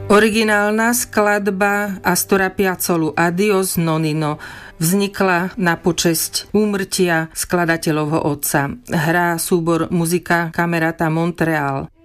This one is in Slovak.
Originálna skladba Astora Piazzolu Adios Nonino vznikla na počesť úmrtia skladateľovho otca. Hrá súbor Muzika Camerata Montreal.